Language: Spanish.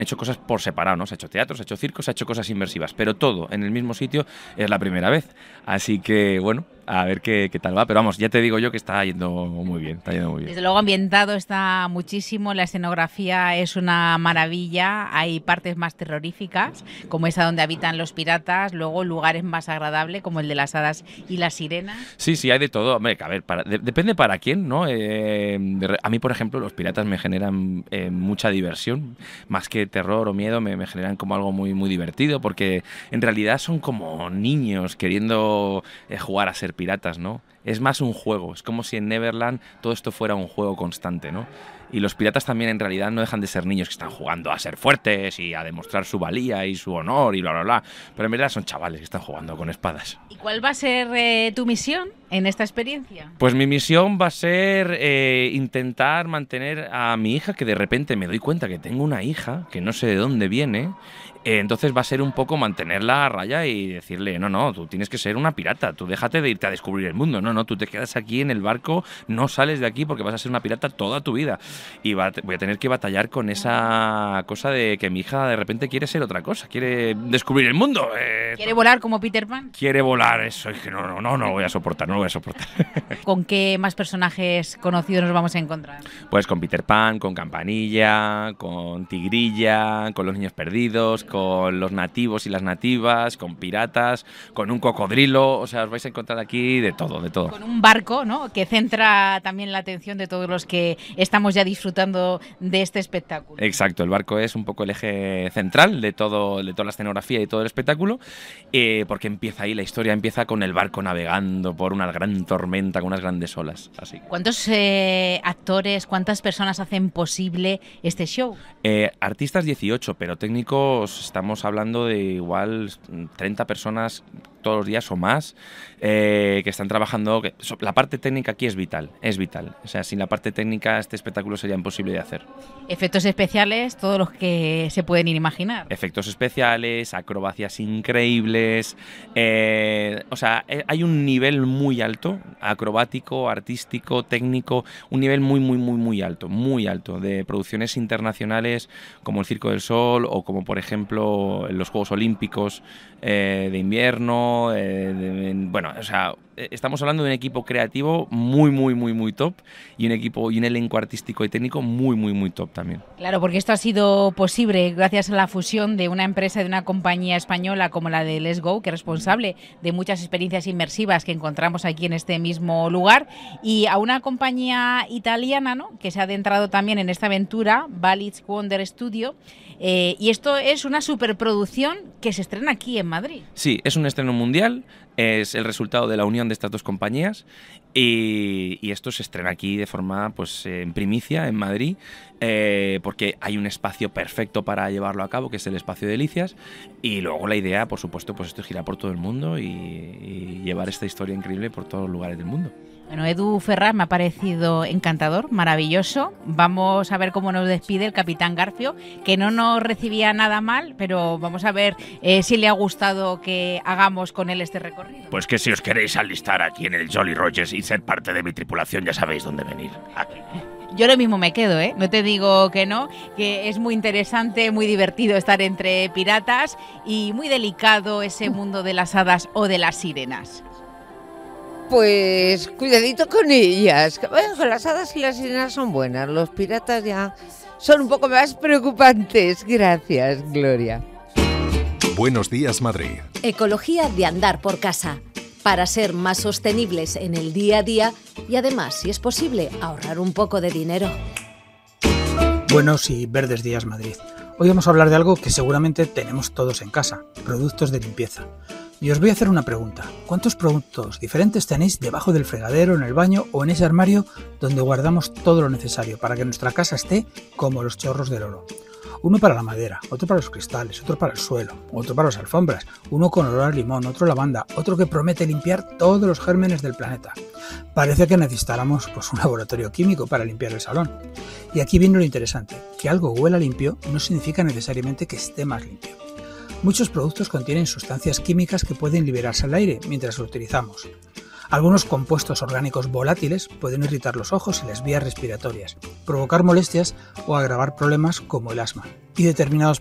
hecho cosas por separado, ¿no? Se ha hecho teatro, se ha hecho circo, se ha hecho cosas inmersivas, pero todo en el mismo sitio es la primera vez. Así que, bueno, a ver qué tal va. Pero vamos, ya te digo yo que está yendo muy bien, está yendo muy bien. Desde luego ambientado está muchísimo, la escenografía es una maravilla, hay partes más terroríficas, como esa donde habitan los piratas, luego lugares más agradables, como el de las hadas y las sirenas. Sí, hay de todo. Hombre, a ver, depende para quién, ¿no? A mí, por ejemplo, los piratas me generan mucha diversión, más que terror o miedo, me generan como algo muy, muy divertido, porque en realidad son como niños queriendo jugar a ser piratas, ¿no? Es más un juego, es como si en Neverland todo esto fuera un juego constante, ¿no? Y los piratas también en realidad no dejan de ser niños que están jugando a ser fuertes y a demostrar su valía y su honor y bla, bla, bla. Pero en verdad son chavales que están jugando con espadas. ¿Y cuál va a ser tu misión en esta experiencia? Pues mi misión va a ser intentar mantener a mi hija, que de repente me doy cuenta que tengo una hija, que no sé de dónde viene. Entonces va a ser un poco mantenerla a raya y decirle, no, tú tienes que ser una pirata, tú déjate de irte a descubrir el mundo, no, tú te quedas aquí en el barco, no sales de aquí porque vas a ser una pirata toda tu vida. Y voy a tener que batallar con esa cosa de que mi hija de repente quiere ser otra cosa, quiere descubrir el mundo. ¿Quiere volar como Peter Pan? Quiere volar, eso, es que no lo voy a soportar, no lo voy a soportar. ¿Con qué más personajes conocidos nos vamos a encontrar? Pues con Peter Pan, con Campanilla, con Tigrilla, con los niños perdidos, con los nativos y las nativas, con piratas, con un cocodrilo, o sea, os vais a encontrar aquí de todo. Con un barco, ¿no?, que centra también la atención de todos los que estamos ya disfrutando de este espectáculo. Exacto, el barco es un poco el eje central de toda la escenografía y todo el espectáculo, porque empieza ahí, la historia empieza con el barco navegando por una gran tormenta, con unas grandes olas. Así. ¿Cuántos actores, cuántas personas hacen posible este show? Artistas 18, pero técnicos estamos hablando de igual 30 personas todos los días o más que están trabajando. La parte técnica aquí es vital. O sea, sin la parte técnica este espectáculo sería imposible de hacer. Efectos especiales, todos los que se pueden imaginar. Efectos especiales, acrobacias increíbles. O sea, hay un nivel muy alto, acrobático, artístico, técnico, un nivel muy alto de producciones internacionales como el Circo del Sol o como por ejemplo los Juegos Olímpicos de invierno. Bueno, o sea, estamos hablando de un equipo creativo muy top y un elenco artístico y técnico muy top también. Claro, porque esto ha sido posible gracias a la fusión de una empresa, de una compañía española como la de Let's Go, que es responsable de muchas experiencias inmersivas que encontramos aquí en este mismo lugar, y a una compañía italiana, ¿no?, que se ha adentrado también en esta aventura, Balich Wonder Studio. Y esto es una superproducción que se estrena aquí en Madrid. Sí, es un estreno mundial, es el resultado de la unión de estas dos compañías y esto se estrena aquí de forma, pues, en primicia en Madrid, porque hay un espacio perfecto para llevarlo a cabo, que es el espacio de Delicias, y luego la idea, por supuesto, pues esto es girar por todo el mundo y llevar esta historia increíble por todos los lugares del mundo. Bueno, Edu Ferraz me ha parecido encantador, maravilloso. Vamos a ver cómo nos despide el Capitán Garfio, que no nos recibía nada mal, pero vamos a ver si le ha gustado que hagamos con él este recorrido. Pues que si os queréis alistar aquí en el Jolly Rogers y ser parte de mi tripulación, ya sabéis dónde venir. Aquí. Yo lo mismo me quedo, no te digo que no, que es muy interesante, muy divertido estar entre piratas y muy delicado ese mundo de las hadas o de las sirenas. Pues cuidadito con ellas. Bueno, las hadas y las sirenas son buenas, los piratas ya son un poco más preocupantes. Gracias, Gloria. Buenos días, Madrid. Ecología de andar por casa, para ser más sostenibles en el día a día y además, si es posible, ahorrar un poco de dinero. Buenos y verdes días, Madrid. Hoy vamos a hablar de algo que seguramente tenemos todos en casa, productos de limpieza. Y os voy a hacer una pregunta. ¿Cuántos productos diferentes tenéis debajo del fregadero, en el baño o en ese armario donde guardamos todo lo necesario para que nuestra casa esté como los chorros del oro? Uno para la madera, otro para los cristales, otro para el suelo, otro para las alfombras, uno con olor a limón, otro lavanda, otro que promete limpiar todos los gérmenes del planeta. Parece que necesitáramos un laboratorio químico para limpiar el salón. Y aquí viene lo interesante, que algo huela limpio no significa necesariamente que esté más limpio. Muchos productos contienen sustancias químicas que pueden liberarse al aire mientras lo utilizamos. Algunos compuestos orgánicos volátiles pueden irritar los ojos y las vías respiratorias, provocar molestias o agravar problemas como el asma. Y determinados